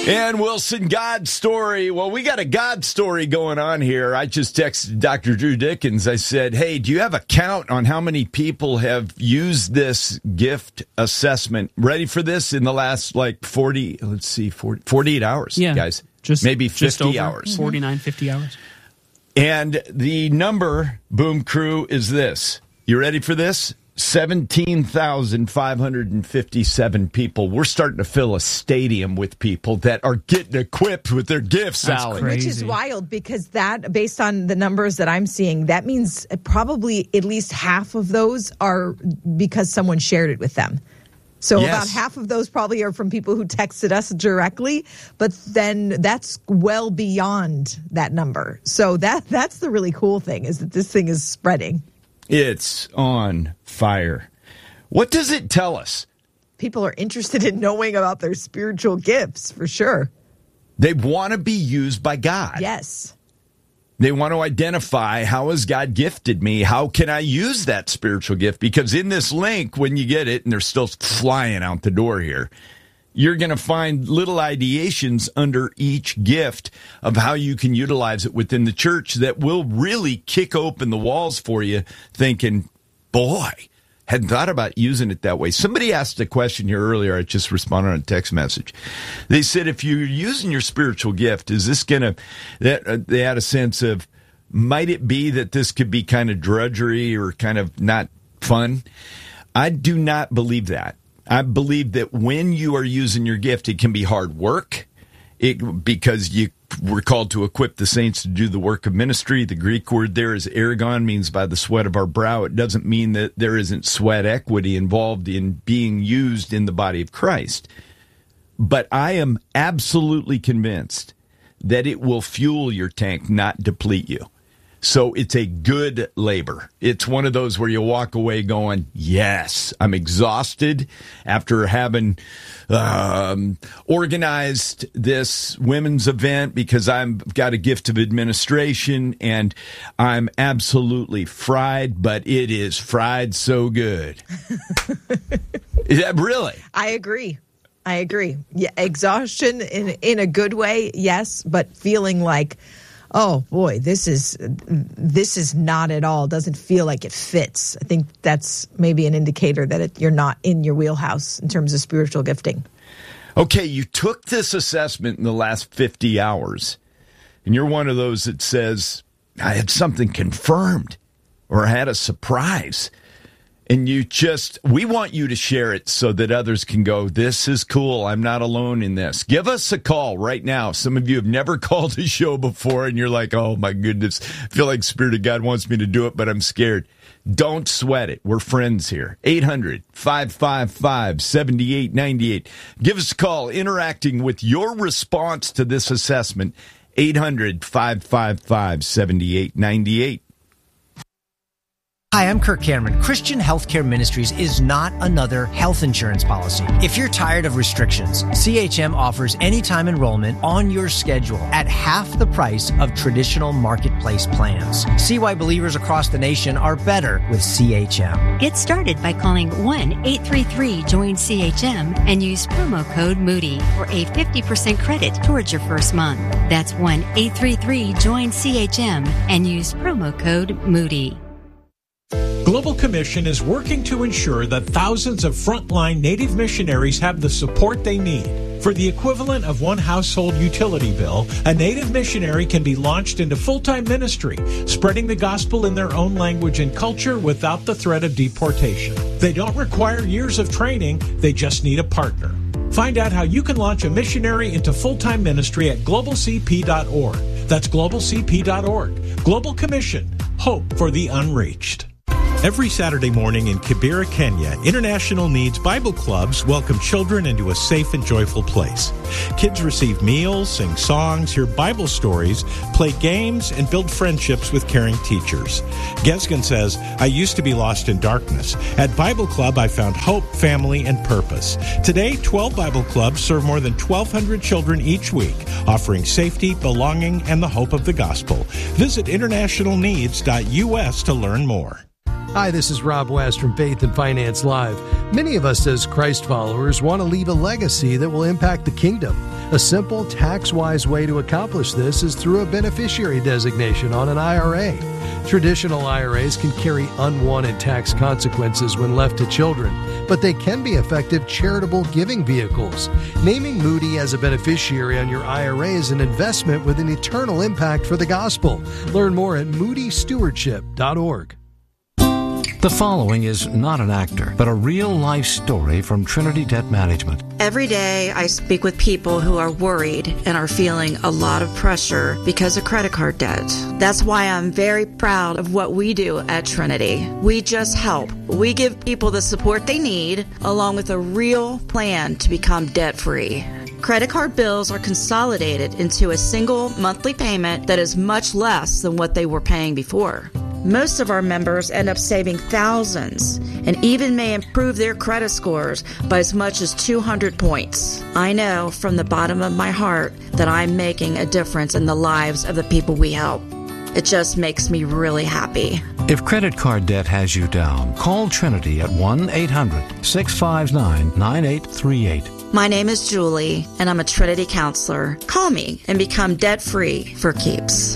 And Wilson, God story. Well, we got a God story going on here. I just texted Dr. Drew Dickens. I said, hey, do you have a count on how many people have used this gift assessment? Ready for this in the last 48 hours, guys? Maybe 50 hours. 49, 50 hours. And the number, Boom Crew, is this. You ready for this? 17,557 people. We're starting to fill a stadium with people that are getting equipped with their gifts, Allie. Which is wild because that, based on the numbers that I'm seeing, that means probably at least half of those are because someone shared it with them. So about half of those probably are from people who texted us directly, but then that's well beyond that number. So that's the really cool thing, is that this thing is spreading. It's on fire. What does it tell us? People are interested in knowing about their spiritual gifts, for sure. They want to be used by God. Yes. They want to identify, how has God gifted me? How can I use that spiritual gift? Because in this link, when you get it, and they're still flying out the door here, you're going to find little ideations under each gift of how you can utilize it within the church that will really kick open the walls for you, thinking, boy, hadn't thought about using it that way. Somebody asked a question here earlier. I just responded on a text message. They said, if you're using your spiritual gift, is this going to, they had a sense of, might it be that this could be kind of drudgery or kind of not fun? I do not believe that. I believe that when you are using your gift, it can be hard work because you were called to equip the saints to do the work of ministry. The Greek word there is ergon, means by the sweat of our brow. It doesn't mean that there isn't sweat equity involved in being used in the body of Christ. But I am absolutely convinced that it will fuel your tank, not deplete you. So it's a good labor. It's one of those where you walk away going, yes, I'm exhausted after having organized this women's event because I've got a gift of administration and I'm absolutely fried, but it is fried so good. Is that really? I agree. Yeah, exhaustion in a good way, yes, but feeling like, oh boy, this is not at all. Doesn't feel like it fits. I think that's maybe an indicator that you're not in your wheelhouse in terms of spiritual gifting. Okay, you took this assessment in the last 50 hours, and you're one of those that says, I had something confirmed, or I had a surprise. And we want you to share it so that others can go, this is cool. I'm not alone in this. Give us a call right now. Some of you have never called a show before, and you're like, oh, my goodness, I feel like Spirit of God wants me to do it, but I'm scared. Don't sweat it. We're friends here. 800-555-7898. Give us a call interacting with your response to this assessment. 800-555-7898. Hi, I'm Kirk Cameron. Christian Healthcare Ministries is not another health insurance policy. If you're tired of restrictions, CHM offers anytime enrollment on your schedule at half the price of traditional marketplace plans. See why believers across the nation are better with CHM. Get started by calling 1-833-JOIN-CHM and use promo code Moody for a 50% credit towards your first month. That's 1-833-JOIN-CHM and use promo code Moody. Global Commission is working to ensure that thousands of frontline Native missionaries have the support they need. For the equivalent of one household utility bill, a Native missionary can be launched into full-time ministry, spreading the gospel in their own language and culture without the threat of deportation. They don't require years of training, they just need a partner. Find out how you can launch a missionary into full-time ministry at globalcp.org. That's globalcp.org. Global Commission. Hope for the unreached. Every Saturday morning in Kibera, Kenya, International Needs Bible Clubs welcome children into a safe and joyful place. Kids receive meals, sing songs, hear Bible stories, play games, and build friendships with caring teachers. Gesgen says, I used to be lost in darkness. At Bible Club, I found hope, family, and purpose. Today, 12 Bible Clubs serve more than 1,200 children each week, offering safety, belonging, and the hope of the gospel. Visit internationalneeds.us to learn more. Hi, this is Rob West from Faith and Finance Live. Many of us as Christ followers want to leave a legacy that will impact the kingdom. A simple, tax-wise way to accomplish this is through a beneficiary designation on an IRA. Traditional IRAs can carry unwanted tax consequences when left to children, but they can be effective charitable giving vehicles. Naming Moody as a beneficiary on your IRA is an investment with an eternal impact for the gospel. Learn more at moodystewardship.org. The following is not an actor, but a real-life story from Trinity Debt Management. Every day I speak with people who are worried and are feeling a lot of pressure because of credit card debt. That's why I'm very proud of what we do at Trinity. We just help. We give people the support they need, along with a real plan to become debt-free. Credit card bills are consolidated into a single monthly payment that is much less than what they were paying before. Most of our members end up saving thousands and even may improve their credit scores by as much as 200 points. I know from the bottom of my heart that I'm making a difference in the lives of the people we help. It just makes me really happy. If credit card debt has you down, call Trinity at 1-800-659-9838. My name is Julie, and I'm a Trinity counselor. Call me and become debt-free for keeps.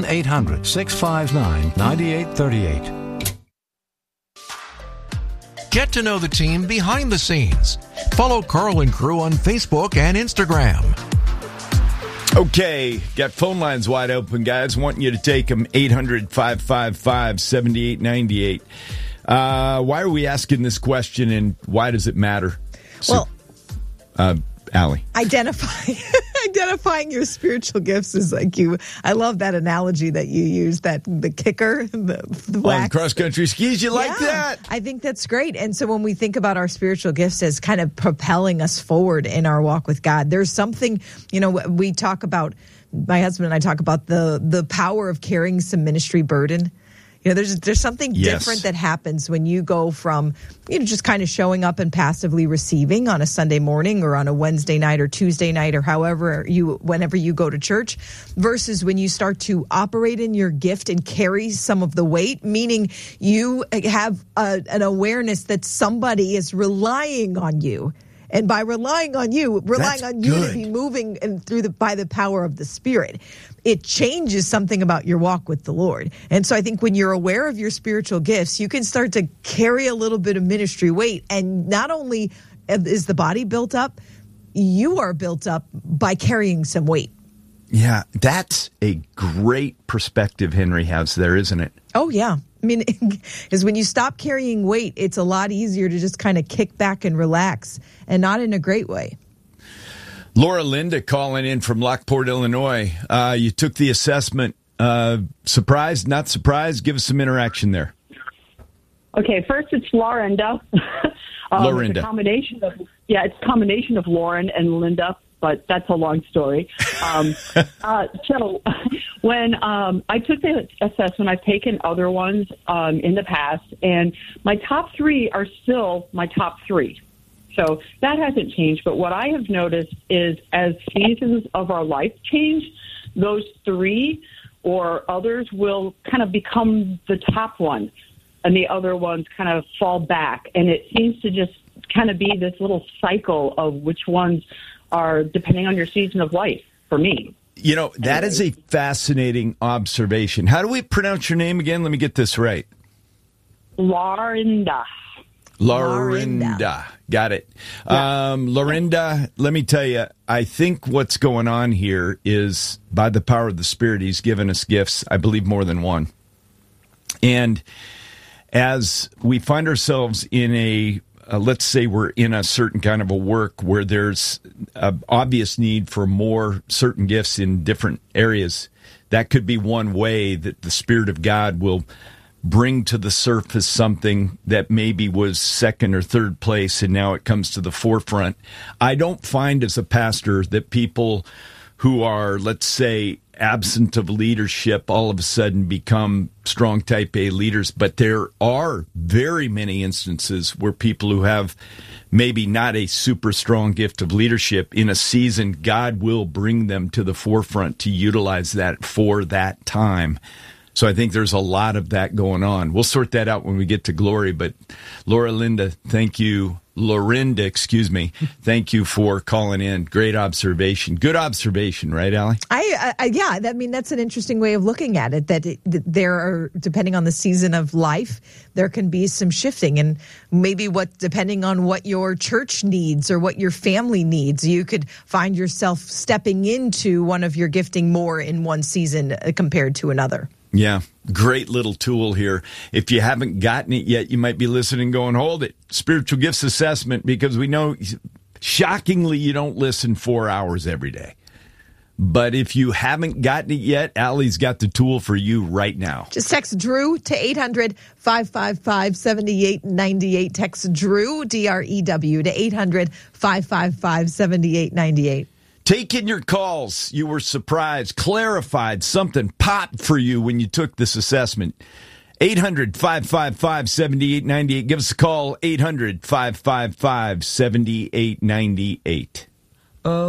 1-800-659-9838. Get to know the team behind the scenes. Follow Carl and Crew on Facebook and Instagram. Okay, got phone lines wide open, guys. Wanting you to take them, 800-555-7898. Why are we asking this question, and why does it matter? Well, Allie. Identifying your spiritual gifts is like I love that analogy that you use, that the kicker, the wax. On cross-country skis, you like that? I think that's great. And so when we think about our spiritual gifts as kind of propelling us forward in our walk with God, there's something, we talk about, my husband and I talk about the power of carrying some ministry burden. There's something different that happens when you go from, just kind of showing up and passively receiving on a Sunday morning or on a Wednesday night or Tuesday night or whenever you go to church, versus when you start to operate in your gift and carry some of the weight, meaning you have an awareness that somebody is relying on you. And by relying on you to be moving and by the power of the Spirit, it changes something about your walk with the Lord. And so I think when you're aware of your spiritual gifts, you can start to carry a little bit of ministry weight. And not only is the body built up, you are built up by carrying some weight. Yeah, that's a great perspective Henry has there, isn't it? Oh, yeah. I mean, because when you stop carrying weight, it's a lot easier to just kind of kick back and relax, and not in a great way. Laura Linda calling in from Lockport, Illinois. You took the assessment. Surprised, not surprised? Give us some interaction there. Okay, first it's Lorinda. Lorinda. It's a combination of Lauren and Linda, but that's a long story. So when I took the assessment, I've taken other ones in the past, and my top three are still my top three. So that hasn't changed. But what I have noticed is as seasons of our life change, those three or others will kind of become the top one, and the other ones kind of fall back. And it seems to just kind of be this little cycle of which ones are depending on your season of life for me. That is a fascinating observation. How do we pronounce your name again? Let me get this right. Lorinda. Got it. Yeah. Lorinda, let me tell you, I think what's going on here is by the power of the Spirit, He's given us gifts, I believe more than one. And as we find ourselves in let's say we're in a certain kind of a work where there's an obvious need for more certain gifts in different areas, that could be one way that the Spirit of God will bring to the surface something that maybe was second or third place, and now it comes to the forefront. I don't find as a pastor that people who are, let's say, absent of leadership all of a sudden become strong type A leaders, but there are very many instances where people who have maybe not a super strong gift of leadership in a season, God will bring them to the forefront to utilize that for that time. So I think there's a lot of that going on. We'll sort that out when we get to glory. But Laura Linda, thank you Lorinda, excuse me. Thank you for calling in. Great observation. Good observation, right, Allie? Yeah. I mean, that's an interesting way of looking at it, that there are, depending on the season of life, there can be some shifting. And maybe depending on what your church needs or what your family needs, you could find yourself stepping into one of your gifting more in one season compared to another. Yeah, great little tool here. If you haven't gotten it yet, you might be listening going, hold it. Spiritual gifts assessment, because we know, shockingly, you don't listen 4 hours every day. But if you haven't gotten it yet, Allie's got the tool for you right now. Just text Drew to 800-555-7898. Text Drew, D-R-E-W, to 800-555-7898. Taking your calls. You were surprised, clarified, something popped for you when you took this assessment. 800-555-7898. Give us a call, 800-555-7898.